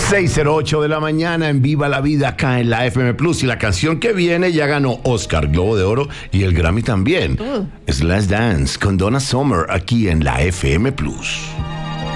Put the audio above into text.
6:08 de la mañana en Viva la Vida acá en la FM Plus. Y la canción que viene ya ganó Oscar, Globo de Oro y el Grammy también. Es Let's Dance con Donna Summer aquí en la FM Plus.